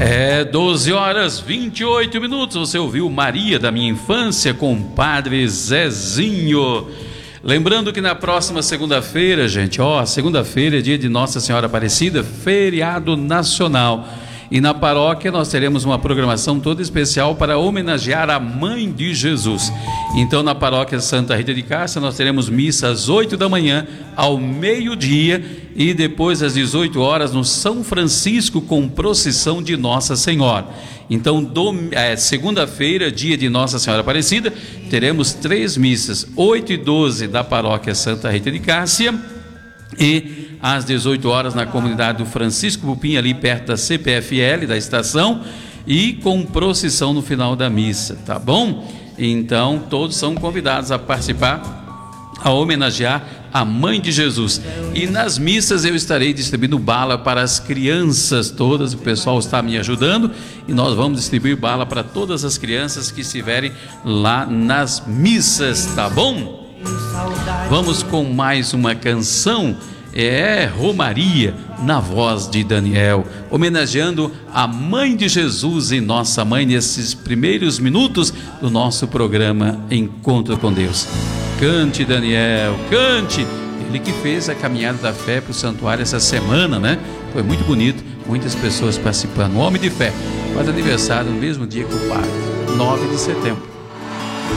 12 horas 28 minutos. Você ouviu Maria da Minha Infância com o Padre Zezinho. Lembrando que na próxima segunda-feira, gente, segunda-feira é dia de Nossa Senhora Aparecida, feriado nacional. E na paróquia nós teremos uma programação toda especial para homenagear a Mãe de Jesus. Então na paróquia Santa Rita de Cássia nós teremos missa às 8 da manhã, ao meio-dia e depois às 18 horas no São Francisco com procissão de Nossa Senhora. Então segunda-feira, dia de Nossa Senhora Aparecida, teremos 3 missas, 8 e 12 da paróquia Santa Rita de Cássia e às 18 horas na comunidade do Francisco Bupim, ali perto da CPFL, da estação, e com procissão no final da missa, tá bom? Então todos são convidados a participar, a homenagear a Mãe de Jesus. E nas missas eu estarei distribuindo bala para as crianças todas, o pessoal está me ajudando e nós vamos distribuir bala para todas as crianças que estiverem lá nas missas, tá bom? Vamos com mais uma canção, Romaria, na voz de Daniel, homenageando a Mãe de Jesus e Nossa Mãe nesses primeiros minutos do nosso programa Encontro com Deus. Cante, Daniel, cante! Ele que fez a caminhada da fé para o santuário essa semana, né? Foi muito bonito, muitas pessoas participando. Um homem de fé, faz aniversário no mesmo dia que o Padre, 9 de setembro.